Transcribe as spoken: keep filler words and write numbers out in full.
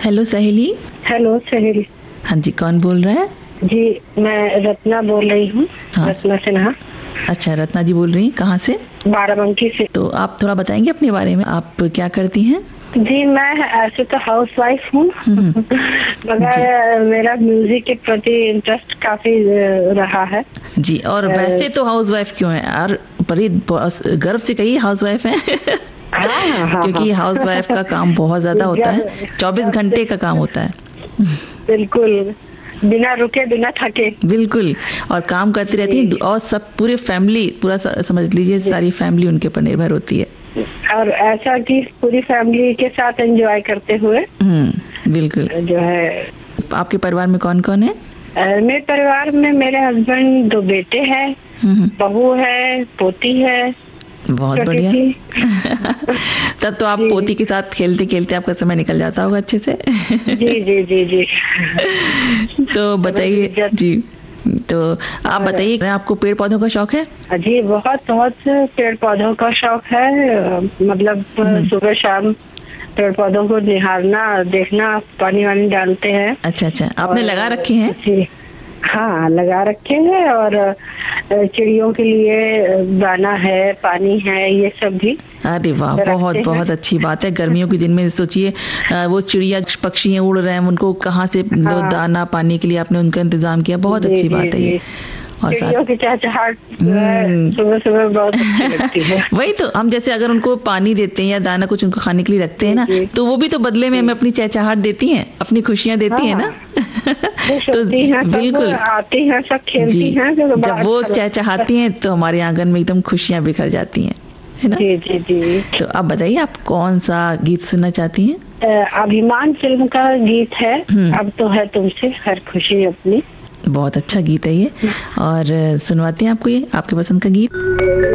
Hello सहेली। Hello सहेली। हाँ जी, कौन बोल रहा है? जी मैं रत्ना बोल रही हूँ। हाँ। रत्ना सिन्हा। अच्छा, रत्ना जी बोल रही हैं, कहाँ से? बाराबंकी से। तो आप थोड़ा बताएंगे अपने बारे में, आप क्या करती हैं? जी मैं ऐसे तो हाउस वाइफ हूँ मगर मेरा म्यूजिक के प्रति इंटरेस्ट काफी रहा है। जी, और वैसे तो हाउस वाइफ क्यों है यार? बड़ी गर्व से कहिए हाउस वाइफ है हाँ, हाँ, क्योंकि हाउस वाइफ का काम बहुत ज्यादा होता है, चौबीस घंटे का काम होता है। बिल्कुल, बिना रुके बिना थके। बिल्कुल, और काम करती रहती है, और सब पूरे फैमिली, पूरा समझ लीजिए सारी फैमिली उनके ऊपर निर्भर होती है, और ऐसा कि पूरी फैमिली के साथ एंजॉय करते हुए। हम्म, बिल्कुल। जो है, आपके परिवार में कौन कौन है? मेरे परिवार में मेरे हस्बैंड, दो बेटे हैं, बहू है, पोती है। बहुत बढ़िया तब तो आप पोती के साथ खेलते खेलते आपका समय निकल जाता होगा अच्छे से। जी जी जी जी तो बताइए जी, तो आप बताइए, आपको पेड़ पौधों का शौक है? जी बहुत बहुत पेड़ पौधों का शौक है। मतलब सुबह शाम पेड़ पौधों को निहारना, देखना, पानी वानी डालते हैं। अच्छा अच्छा, आपने लगा रखे हैं? जी हाँ, लगा रखे हैं, और चिड़ियों के लिए दाना है, पानी है, ये सब भी। अरे वाह, बहुत बहुत अच्छी बात है। गर्मियों के दिन में सोचिए, वो चिड़िया पक्षी उड़ रहे हैं, उनको कहाँ से हाँ। दाना पानी के लिए आपने उनका इंतजाम किया, बहुत अच्छी बात है ये। और चिड़ियों की चहचहाट सुबह सुबह बहुत अच्छी लगती है। वही तो, हम जैसे अगर उनको पानी देते हैं या दाना कुछ उनको खाने के लिए रखते हैं ना, तो वो भी तो बदले में हमें अपनी चहचहाट देती हैं, अपनी खुशियाँ देती हैं ना। तो बिल्कुल आती हैं, सब खेलती हैं, जब वो चहचहाती हैं तो हमारे आंगन में एकदम खुशियाँ बिखर जाती हैं, है ना? जी जी जी। तो आप बताइए, आप कौन सा गीत सुनना चाहती हैं? अभिमान फिल्म का गीत है, अब तो है तुमसे हर खुशी अपनी। बहुत अच्छा गीत है ये, और सुनवाते हैं आपको ये आपके पसंद का गीत।